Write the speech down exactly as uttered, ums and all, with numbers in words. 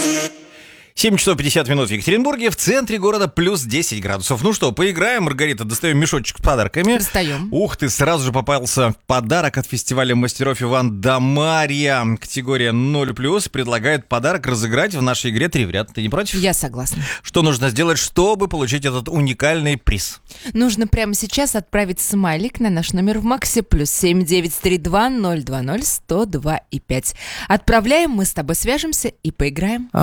семь часов пятьдесят минут в Екатеринбурге, в центре города плюс десять градусов. Ну что, поиграем, Маргарита, достаем мешочек с подарками. Достаем. Ух ты, сразу же попался подарок от фестиваля мастеров Иван да Марья. Категория ноль плюс предлагает подарок разыграть в нашей игре «Три в ряд». Ты не против? Я согласна. Что нужно сделать, чтобы получить этот уникальный приз? Нужно прямо сейчас отправить смайлик на наш номер в Максе плюс семь девять три два ноль два ноль сто два и пять. Отправляем, мы с тобой свяжемся и поиграем.